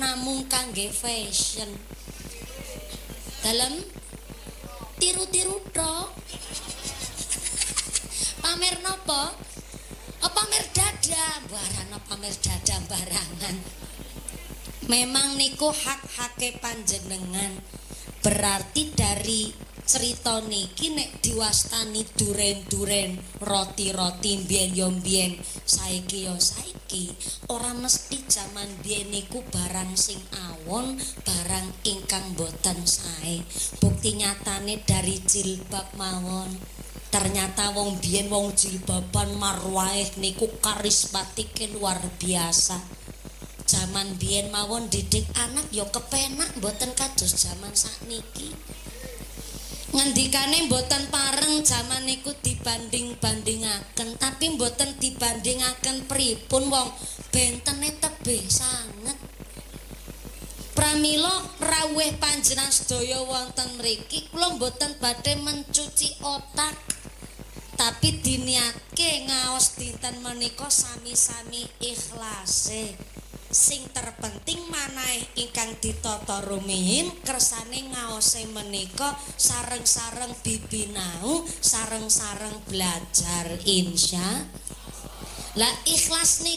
namung kangge fashion. Dalem tiru-tiru tok. Pamer napa? Pamer dada, barana pamer dada barangan. Memang niku hak-hake panjenengan. Berarti dari cerita niki nek diwastani duren-duren roti-roti mbiyen yo mbiyen saiki yo saiki ora mesti jaman biyen niku barang sing awon barang ingkang boten sae. Bukti nyatane dari jilbab mawon. Ternyata wong biyen wong jilbaban marwaeh niku karismatike luar biasa. Jaman biyen mawon didik anak yo kepenak mboten kados jaman sakniki. Ngendikane mboten pareng jaman niku dibanding-bandingaken, tapi mboten dibandingaken pripun wong bentene tebih sanget. Pramila rawuh panjenengan sedaya wonten mriki kula mboten badhe mencuci otak, tapi diniatke ngaos dinten menika sami-sami ikhlase. Sing terpenting manahe ingkang ditata rumiyin kersane ngaose menika sareng-sareng bibinau, sareng-sareng belajar insya. Lah ikhlas